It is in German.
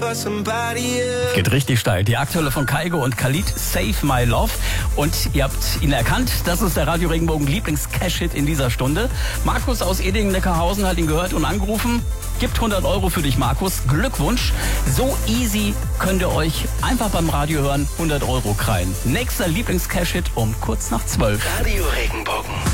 Geht richtig steil. Die aktuelle von Kygo und Khalid, Save My Love. Und ihr habt ihn erkannt, das ist der Radio Regenbogen Lieblings-Cash-Hit in dieser Stunde. Markus aus Edingen-Neckarhausen hat ihn gehört und angerufen. Gibt 100 € für dich, Markus. Glückwunsch. So easy könnt ihr euch einfach beim Radio hören 100 € krallen. Nächster Lieblings-Cash-Hit um kurz nach 12. Radio Regenbogen.